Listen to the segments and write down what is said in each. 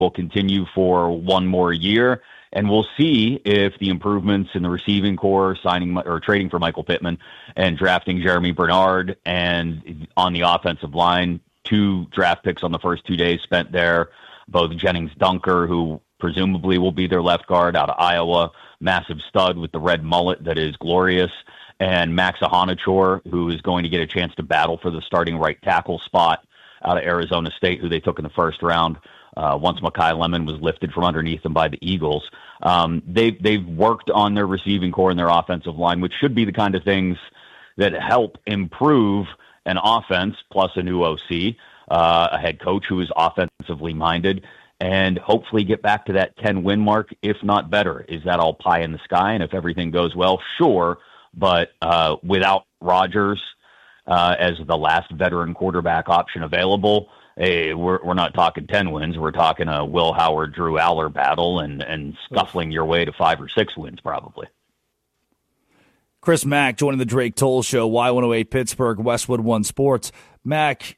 will continue for one more year. And we'll see if the improvements in the receiving core, signing or trading for Michael Pittman and drafting Jeremy Bernard, and on the offensive line, 2 draft picks on the first 2 days spent there, both Jennings Dunker, who presumably will be their left guard out of Iowa, massive stud with the red mullet that is glorious, and Max Ahanichor, who is going to get a chance to battle for the starting right tackle spot out of Arizona State, who they took in the first round. Once Mekhi Lemon was lifted from underneath them by the Eagles. They've worked on their receiving core and their offensive line, which should be the kind of things that help improve an offense, plus a new OC, a head coach who is offensively minded, and hopefully get back to that 10-win mark, if not better. Is that all pie in the sky? And if everything goes well, sure. But without Rodgers as the last veteran quarterback option available, hey, we're not talking 10 wins. We're talking a Will Howard, Drew Aller battle and scuffling your way to 5 or 6 wins probably. Chris Mack joining the Drake Toll Show, Y108 Pittsburgh, Westwood One Sports. Mack,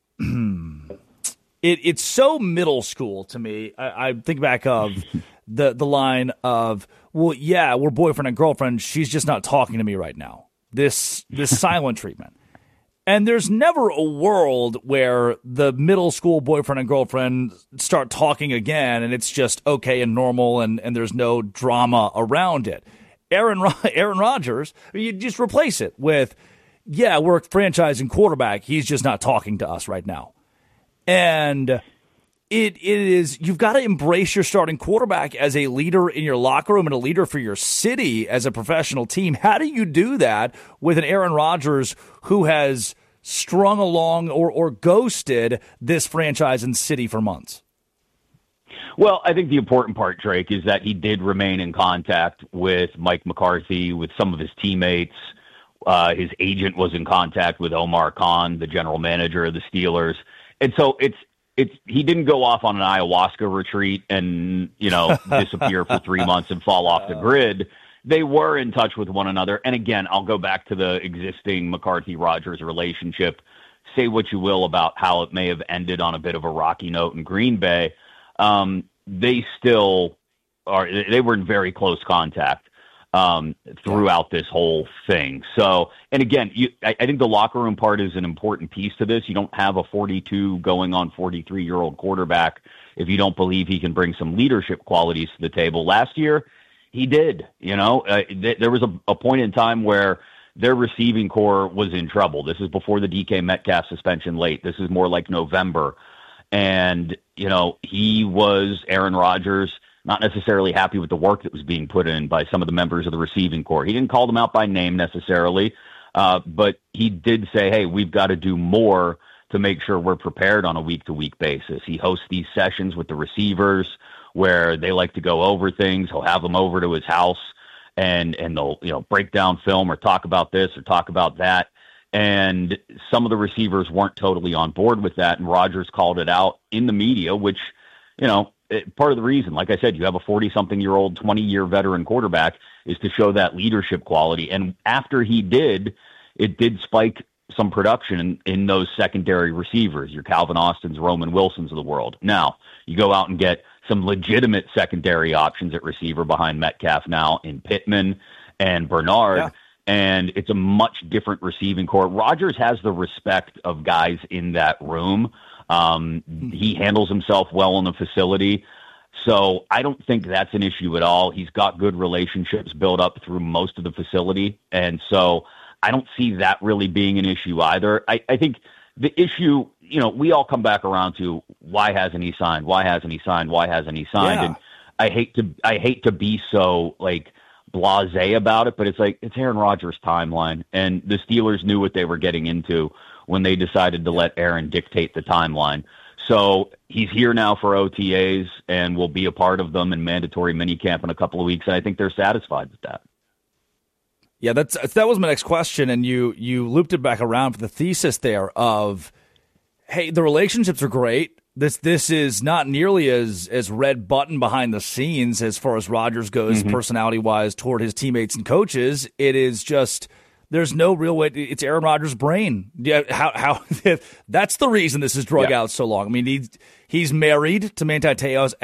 it's so middle school to me. I think back of the line of, well, yeah, we're boyfriend and girlfriend. She's just not talking to me right now. This silent treatment. And there's never a world where the middle school boyfriend and girlfriend start talking again and it's just okay and normal and there's no drama around it. Aaron Rodgers, you just replace it with, yeah, we're a franchise and quarterback. He's just not talking to us right now. And it is, you've got to embrace your starting quarterback as a leader in your locker room and a leader for your city as a professional team. How do you do that with an Aaron Rodgers who has strung along or ghosted this franchise and city for months? Well, I think the important part, Drake, is that he did remain in contact with Mike McCarthy, with some of his teammates. His agent was in contact with Omar Khan, the general manager of the Steelers. And so he didn't go off on an ayahuasca retreat and, disappear for 3 months and fall off the grid. They were in touch with one another. And again, I'll go back to the existing McCarthy-Rodgers relationship. Say what you will about how it may have ended on a bit of a rocky note in Green Bay. They still are, they were in very close contact throughout this whole thing. So, and again, I think the locker room part is an important piece to this. You don't have a 42 going on 43-year-old quarterback if you don't believe he can bring some leadership qualities to the table. Last year, he did. There was a point in time where their receiving core was in trouble. This is before the DK Metcalf suspension late. This is more like November. And, he was Aaron Rodgers, not necessarily happy with the work that was being put in by some of the members of the receiving core. He didn't call them out by name necessarily, but he did say, hey, we've got to do more to make sure we're prepared on a week-to-week basis. He hosts these sessions with the receivers where they like to go over things. He'll have them over to his house and they'll, break down film or talk about this or talk about that. And some of the receivers weren't totally on board with that. And Rodgers called it out in the media, which, part of the reason, like I said, you have a 40-something-year-old, 20-year veteran quarterback is to show that leadership quality. And after he did, it did spike some production in those secondary receivers, your Calvin Austins, Roman Wilsons of the world. Now, you go out and get some legitimate secondary options at receiver behind Metcalf now in Pittman and Bernard. Yeah. And it's a much different receiving core. Rodgers has the respect of guys in that room. He handles himself well in the facility. So I don't think that's an issue at all. He's got good relationships built up through most of the facility. And so I don't see that really being an issue either. I think the issue, we all come back around to why hasn't he signed? Why hasn't he signed? Why hasn't he signed? Yeah. And I hate to be so blasé about it, but it's Aaron Rodgers' timeline, and the Steelers knew what they were getting into when they decided to let Aaron dictate the timeline. So he's here now for OTAs and will be a part of them in mandatory minicamp in a couple of weeks, and I think they're satisfied with that. Yeah, that was my next question, and you looped it back around for the thesis there of, hey, the relationships are great. This is not nearly as red button behind the scenes as far as Rodgers goes, personality-wise, toward his teammates and coaches. It is just There's no real way. It's Aaron Rodgers' brain. Yeah, how that's the reason this is drug out so long. I mean, he's married to Manti Te'o's